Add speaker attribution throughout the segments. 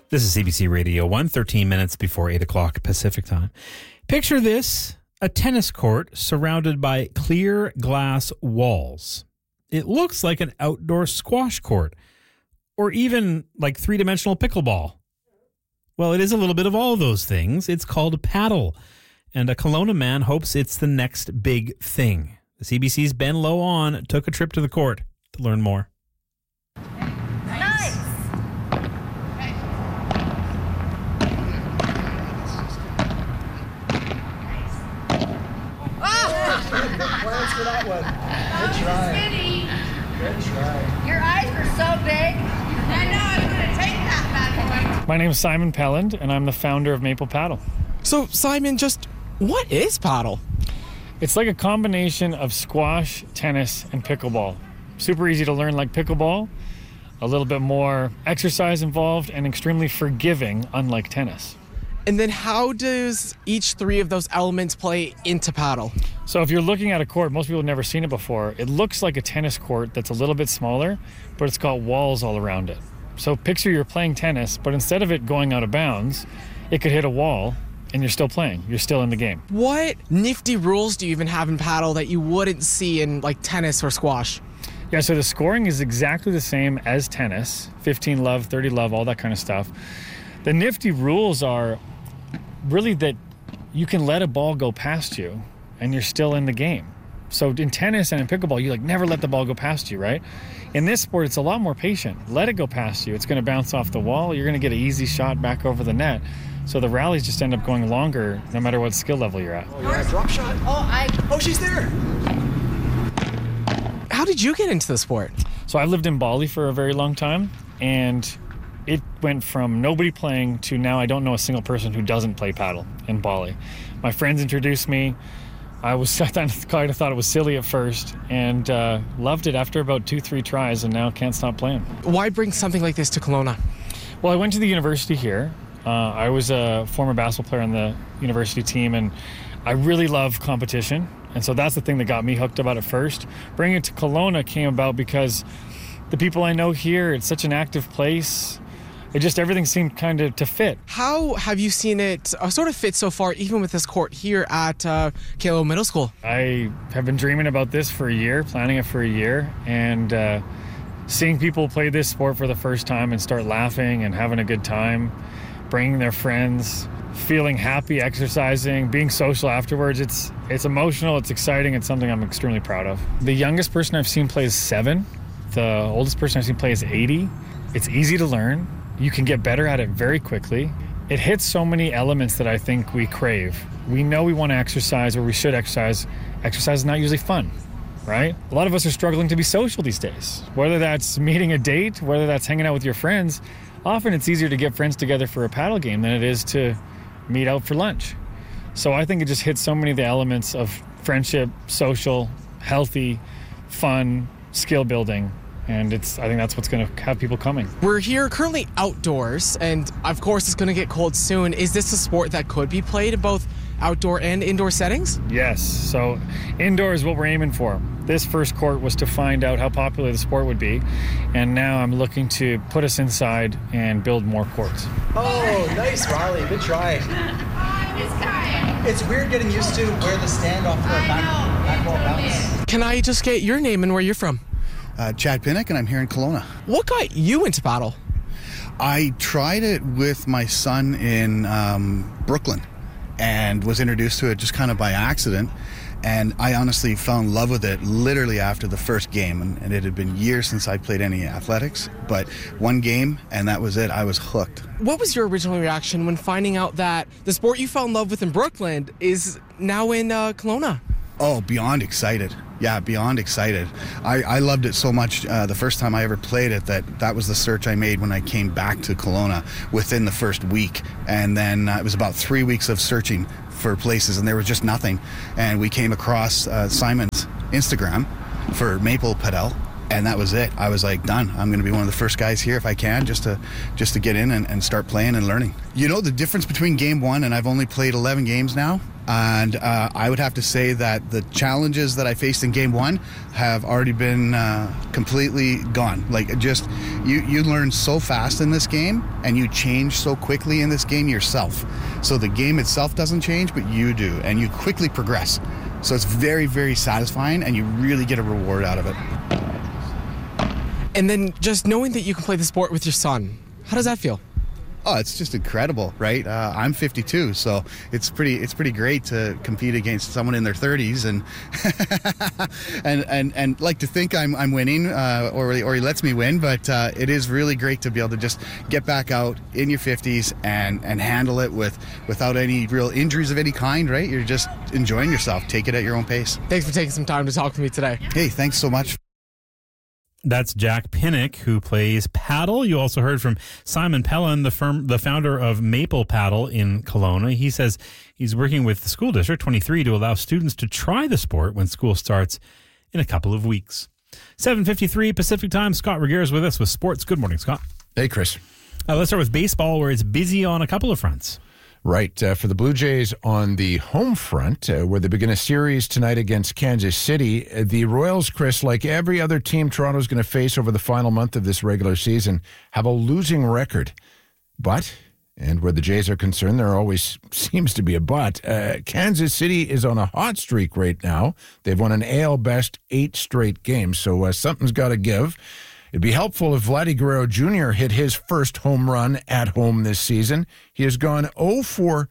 Speaker 1: This is CBC Radio 1, 13 minutes before 8 o'clock Pacific time. Picture this, a tennis court surrounded by clear glass walls. It looks like an outdoor squash court, or even like three-dimensional pickleball. Well, it is a little bit of all those things. It's called paddle, and a Kelowna man hopes it's the next big thing. The CBC's Ben Low took a trip to the court to learn more.
Speaker 2: Plans for that one. Good try. Good try.
Speaker 3: Your eyes were so big. I know, I was going to take that bad boy.
Speaker 4: My name is Simon Pelland, and I'm the founder of Maple Paddle.
Speaker 5: So, Simon, just what is paddle?
Speaker 4: It's like a combination of squash, tennis, and pickleball. Super easy to learn like pickleball, a little bit more exercise involved, and extremely forgiving, unlike tennis.
Speaker 5: And then how does each three of those elements play into paddle?
Speaker 4: So if you're looking at a court, most people have never seen it before. It looks like a tennis court that's a little bit smaller, but it's got walls all around it. So picture you're playing tennis, but instead of it going out of bounds, it could hit a wall and you're still playing. You're still in the game.
Speaker 5: What nifty rules do you even have in paddle that you wouldn't see in like tennis or squash?
Speaker 4: Yeah, so the scoring is exactly the same as tennis. 15 love, 30 love, all that kind of stuff. The nifty rules are really that you can let a ball go past you and you're still in the game. So in tennis and in pickleball, you never let the ball go past you, right? In this sport, it's a lot more patient. Let it go past you. It's going to bounce off the wall. You're going to get an easy shot back over the net. So the rallies just end up going longer no matter what skill level you're at.
Speaker 2: Oh, yeah, drop shot. Oh, she's there.
Speaker 5: How did you get into the sport?
Speaker 4: So I lived in Bali for a very long time, and it went from nobody playing to now I don't know a single person who doesn't play paddle in Bali. My friends introduced me. I kind of thought it was silly at first, and loved it after about 2-3 tries, and now can't stop playing.
Speaker 5: Why bring something like this to Kelowna?
Speaker 4: Well, I went to the university here. I was a former basketball player on the university team, and I really love competition, and so that's the thing that got me hooked about it first. Bringing it to Kelowna came about because the people I know here, it's such an active place. Everything seemed kind of to fit.
Speaker 5: How have you seen it sort of fit so far, even with this court here at Kalo Middle School?
Speaker 4: I have been dreaming about this for a year, planning it for a year, and seeing people play this sport for the first time and start laughing and having a good time, bringing their friends, feeling happy, exercising, being social afterwards. It's emotional, it's exciting, it's something I'm extremely proud of. The youngest person I've seen play is 7. The oldest person I've seen play is 80. It's easy to learn. You can get better at it very quickly. It hits so many elements that I think we crave. We know we want to exercise, or we should exercise. Exercise is not usually fun, right? A lot of us are struggling to be social these days. Whether that's meeting a date, whether that's hanging out with your friends, often it's easier to get friends together for a paddle game than it is to meet out for lunch. So I think it just hits so many of the elements of friendship, social, healthy, fun, skill building. And I think that's what's going to have people coming.
Speaker 5: We're here currently outdoors, and of course it's going to get cold soon. Is this a sport that could be played in both outdoor and indoor settings?
Speaker 4: Yes, so indoor is what we're aiming for. This first court was to find out how popular the sport would be, and now I'm looking to put us inside and build more courts.
Speaker 2: Oh, nice, Riley. Good try. It's weird getting used to where the standoff for a back wall bounce.
Speaker 5: Can I just get your name and where you're from?
Speaker 6: Chad Pinnock, and I'm here in Kelowna.
Speaker 5: What got you into paddle?
Speaker 6: I tried it with my son in Brooklyn and was introduced to it just kind of by accident. And I honestly fell in love with it literally after the first game. And it had been years since I played any athletics, but one game, and that was it. I was hooked.
Speaker 5: What was your original reaction when finding out that the sport you fell in love with in Brooklyn is now in Kelowna?
Speaker 6: Oh, beyond excited. Yeah, beyond excited. I loved it so much the first time I ever played it that was the search I made when I came back to Kelowna within the first week. And then it was about 3 weeks of searching for places, and there was just nothing. And we came across Simon's Instagram for Maple Paddle, And that was it. I was like, done. I'm going to be one of the first guys here if I can, just to get in and start playing and learning. You know, the difference between game one, and I've only played 11 games now, and I would have to say that the challenges that I faced in game one have already been completely gone. Like, just, you learn so fast in this game, and you change so quickly in this game yourself. So the game itself doesn't change, but you do, and you quickly progress. So it's very, very satisfying, and you really get a reward out of it.
Speaker 5: And then just knowing that you can play the sport with your son, how does that feel?
Speaker 6: Oh, it's just incredible, right? I'm 52, so it's pretty great to compete against someone in their 30s, and like to think I'm winning, or he lets me win. But it is really great to be able to just get back out in your 50s and handle it without any real injuries of any kind, right? You're just enjoying yourself. Take it at your own pace.
Speaker 5: Thanks for taking some time to talk to me today.
Speaker 6: Hey, thanks so much.
Speaker 1: That's Jack Pinnock, who plays paddle. You also heard from Simon Pellin, the founder of Maple Paddle in Kelowna. He says he's working with the school district 23 to allow students to try the sport when school starts in a couple of weeks. 7:53 Pacific Time. Scott Regehr is with us with sports. Good morning, Scott.
Speaker 7: Hey, Chris.
Speaker 1: Let's start with baseball, where it's busy on a couple of fronts.
Speaker 7: Right. For the Blue Jays on the home front, where they begin a series tonight against Kansas City, the Royals, Chris, like every other team Toronto's going to face over the final month of this regular season, have a losing record. But, and where the Jays are concerned, there always seems to be a but, Kansas City is on a hot streak right now. They've won an AL Best 8 straight games, so something's got to give. It'd be helpful if Vladdy Guerrero Jr. hit his first home run at home this season. He has gone 0 for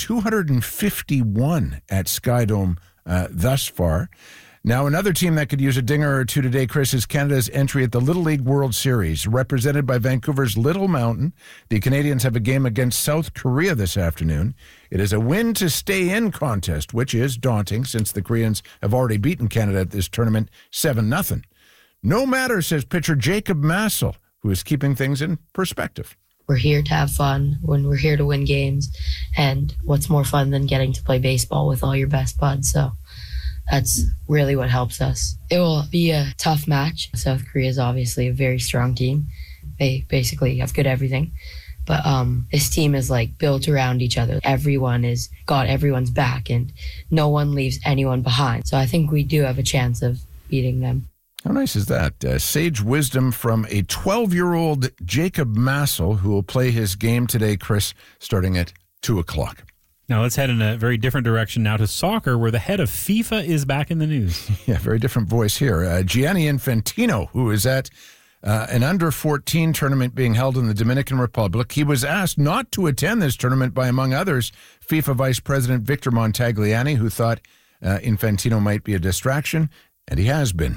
Speaker 7: 251 at Skydome thus far. Now, another team that could use a dinger or two today, Chris, is Canada's entry at the Little League World Series. Represented by Vancouver's Little Mountain, the Canadians have a game against South Korea this afternoon. It is a win-to-stay-in contest, which is daunting since the Koreans have already beaten Canada at this tournament 7-0. No matter, says pitcher Jacob Massel, who is keeping things in perspective.
Speaker 8: We're here to have fun, when we're here to win games, and what's more fun than getting to play baseball with all your best buds? So that's really what helps us. It will be a tough match. South Korea is obviously a very strong team. They basically have good everything. But this team is like built around each other. Everyone is got everyone's back, and no one leaves anyone behind. So I think we do have a chance of beating them.
Speaker 7: How nice is that? Sage wisdom from a 12-year-old Jacob Massel, who will play his game today, Chris, starting at 2 o'clock.
Speaker 1: Now let's head in a very different direction now to soccer, where the head of FIFA is back in the news.
Speaker 7: Yeah, very different voice here. Gianni Infantino, who is at an under-14 tournament being held in the Dominican Republic. He was asked not to attend this tournament by, among others, FIFA Vice President Victor Montagliani, who thought Infantino might be a distraction. And he has been.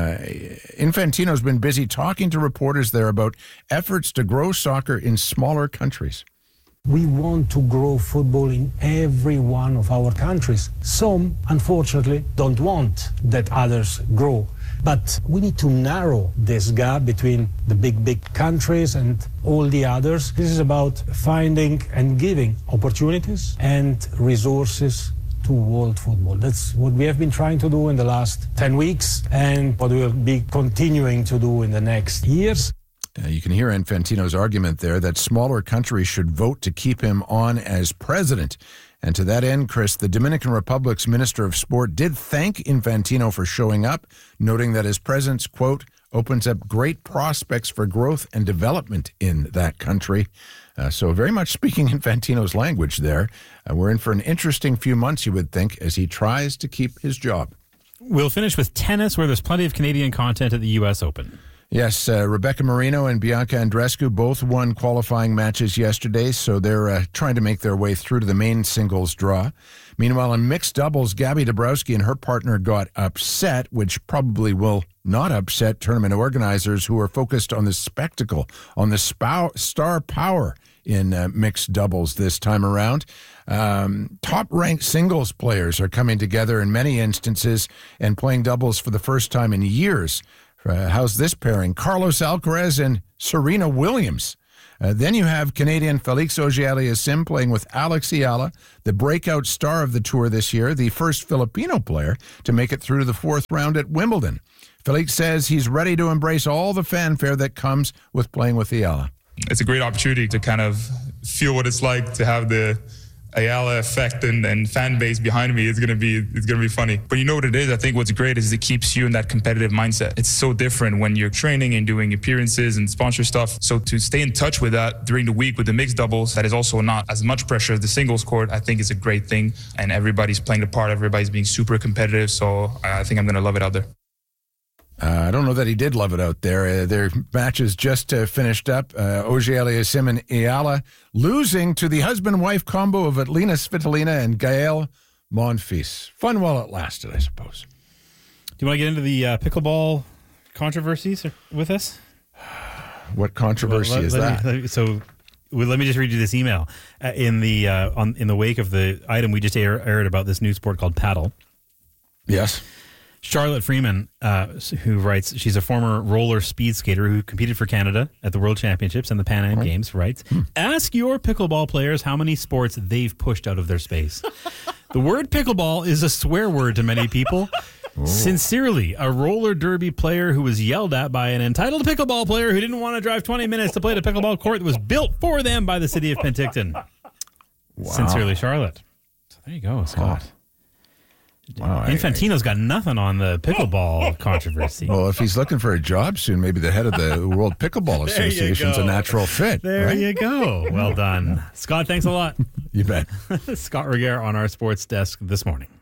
Speaker 7: Infantino's been busy talking to reporters there about efforts to grow soccer in smaller countries.
Speaker 9: We want to grow football in every one of our countries. Some, unfortunately, don't want that others grow. But we need to narrow this gap between the big countries and all the others. This is about finding and giving opportunities and resources to world football. That's what we have been trying to do in the last 10 weeks and what we will be continuing to do in the next years.
Speaker 7: You can hear Infantino's argument there that smaller countries should vote to keep him on as president. And to that end, Chris, the Dominican Republic's Minister of Sport did thank Infantino for showing up, noting that his presence, quote, opens up great prospects for growth and development in that country. So very much speaking Infantino's language there. We're in for an interesting few months, you would think, as he tries to keep his job.
Speaker 1: We'll finish with tennis, where there's plenty of Canadian content at the U.S. Open.
Speaker 7: Yes, Rebecca Marino and Bianca Andreescu both won qualifying matches yesterday, so they're trying to make their way through to the main singles draw. Meanwhile, in mixed doubles, Gabby Dabrowski and her partner got upset, which probably will not upset tournament organizers who are focused on the spectacle, on the star power in mixed doubles this time around. Top-ranked singles players are coming together in many instances and playing doubles for the first time in years. How's this pairing? Carlos Alcaraz and Serena Williams. Then you have Canadian Felix Auger-Aliassime playing with Alex Ayala, the breakout star of the tour this year, the first Filipino player to make it through to the fourth round at Wimbledon. Felix says he's ready to embrace all the fanfare that comes with playing with Ayala.
Speaker 10: It's a great opportunity to kind of feel what it's like to have the Ayala effect and fan base behind me. It's gonna be funny. But you know what it is? I think what's great is it keeps you in that competitive mindset. It's so different when you're training and doing appearances and sponsor stuff. So to stay in touch with that during the week with the mixed doubles, that is also not as much pressure as the singles court, I think is a great thing. And everybody's playing the part. Everybody's being super competitive. So I think I'm gonna love it out there.
Speaker 7: I don't know that he did love it out there. Their matches just finished up. Auger-Aliassime and Ayala losing to the husband-wife combo of Atlina Svitolina and Gael Monfils. Fun while it lasted, I suppose.
Speaker 1: Do you want to get into the pickleball controversies with us?
Speaker 7: What controversy is that?
Speaker 1: Let me just read you this email. In the wake of the item we just aired about this new sport called paddle.
Speaker 7: Yes.
Speaker 1: Charlotte Freeman, who writes, she's a former roller speed skater who competed for Canada at the World Championships and the Pan Am Games, writes, ask your pickleball players how many sports they've pushed out of their space. The word pickleball is a swear word to many people. Sincerely, a roller derby player who was yelled at by an entitled pickleball player who didn't want to drive 20 minutes to play the pickleball court that was built for them by the city of Penticton. Wow. Sincerely, Charlotte. So there you go, Scott. Wow, Infantino's got nothing on the pickleball controversy.
Speaker 7: Well, if he's looking for a job soon, maybe the head of the World Pickleball Association's a natural fit.
Speaker 1: There
Speaker 7: right?
Speaker 1: you go. Well done. Scott, thanks a lot.
Speaker 7: You bet.
Speaker 1: Scott Regehr on our sports desk this morning.